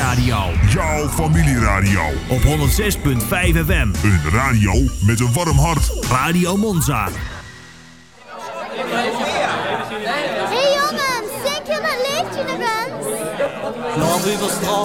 familieradio. Jouw familieradio. Op 106.5 FM. Een radio met een warm hart. Radio Monza. Hey jongens, zijn jullie het liedje nog eens? Ja, wie was